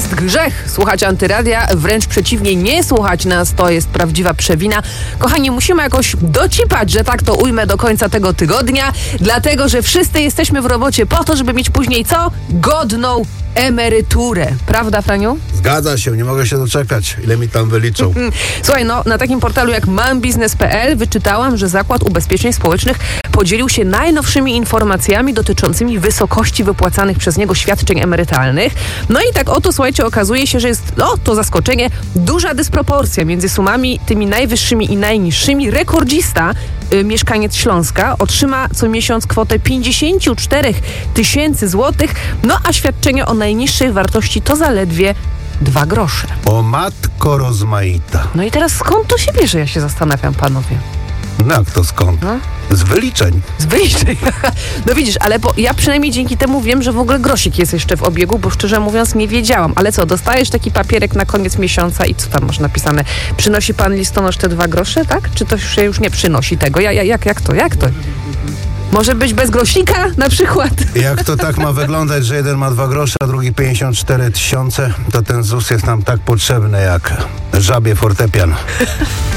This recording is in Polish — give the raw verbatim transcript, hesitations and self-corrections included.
jest grzech słuchać Antyradia, wręcz przeciwnie, nie słuchać nas to jest prawdziwa przewina. Kochani, musimy jakoś docipać, że tak to ujmę, do końca tego tygodnia, dlatego, że wszyscy jesteśmy w robocie po to, żeby mieć później co? Godną emeryturę. Prawda, Franiu? Zgadza się, nie mogę się doczekać, ile mi tam wyliczą. Słuchaj, no na takim portalu jak mam biznes kropka pe el wyczytałam, że Zakład Ubezpieczeń Społecznych podzielił się najnowszymi informacjami dotyczącymi wysokości wypłacanych przez niego świadczeń emerytalnych. No i tak oto, słuchajcie, okazuje się, że jest, no to zaskoczenie, duża dysproporcja między sumami tymi najwyższymi i najniższymi. Rekordzista, y, mieszkaniec Śląska, otrzyma co miesiąc kwotę pięćdziesiąt cztery tysięcy złotych, no a świadczenie o najniższej wartości to zaledwie dwa grosze. O matko rozmaita. No i teraz skąd to się bierze, ja się zastanawiam, panowie. No jak to skąd? No? Z wyliczeń. Z wyliczeń. No widzisz, ale po, ja przynajmniej dzięki temu wiem, że w ogóle grosik jest jeszcze w obiegu, bo szczerze mówiąc nie wiedziałam. Ale co, dostajesz taki papierek na koniec miesiąca i co tam masz napisane? Przynosi pan listonosz te dwa grosze, tak? Czy to się już nie przynosi tego? Ja, ja, jak, jak to? Jak to? Może być bez grosika na przykład? Jak to tak ma wyglądać, że jeden ma dwa grosze, a drugi pięćdziesiąt cztery tysiące, to ten ZUS jest nam tak potrzebny jak żabie fortepian.